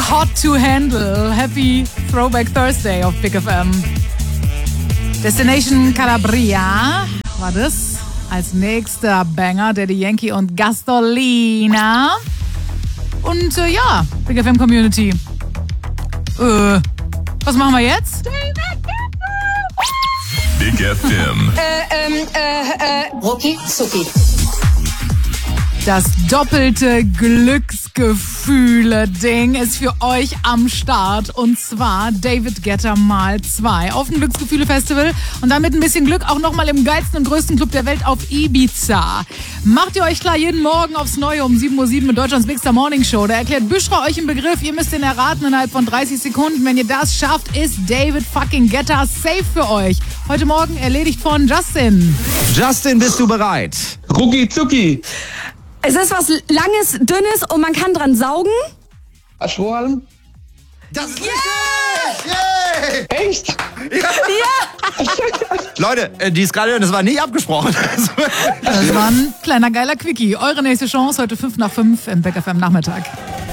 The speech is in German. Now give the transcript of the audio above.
Hot to Handle. Happy Throwback Thursday auf Big FM. Destination Calabria war das. Als nächster Banger Daddy Yankee und Gasolina. Und ja, Big FM Community. Was machen wir jetzt? Big FM. Rucki Zucki. Das doppelte Glücksgefühle-Ding ist für euch am Start. Und zwar David Guetta mal 2 auf dem Glücksgefühle-Festival. Und dann mit ein bisschen Glück auch nochmal im geilsten und größten Club der Welt auf Ibiza. Macht ihr euch klar, jeden Morgen aufs Neue um 7:07 Uhr in Deutschlands Big Star Morning Show. Da erklärt Büschra euch einen Begriff. Ihr müsst den erraten innerhalb von 30 Sekunden. Wenn ihr das schafft, ist David fucking Guetta safe für euch. Heute Morgen erledigt von Justin. Justin, bist du bereit? Rucki Zucki. Es ist was Langes, Dünnes und man kann dran saugen. Strohhalm? Das ist richtig! Yay! Echt? Ja! Leute, die ist gerade, das war nicht abgesprochen. Das war ein kleiner geiler Quickie. Eure nächste Chance heute 5 nach 5 im Big FM Nachmittag.